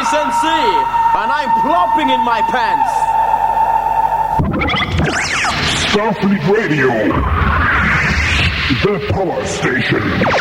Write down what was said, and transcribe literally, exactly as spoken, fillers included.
is N C, and I'm plopping in my pants. Starfleet Radio, the power station.